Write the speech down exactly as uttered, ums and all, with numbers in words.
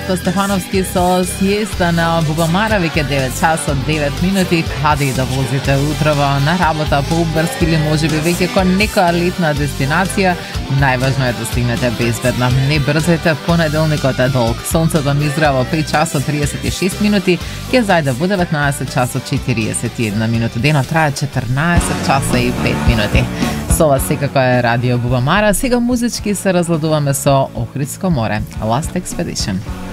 Marto Stefanovski со сиеста на Бубамара, веќе девет часот девет минути. Каде и да возите утрово, на работа, по Уберски или можеби веќе кон некоја летна дестинација, најважно е да стигнете безбедно. Не брзајте, понеделникот е долг. Сонцето низгрева пет часот триесет и шест минути, ќе зајде во деветнаесет часот четириесет и една минути. Денот трае четрнаесет часа и пет минути. Со вас секако е Радио Бубамара. Сега музички се разладуваме со Охридско море, Last Expedition.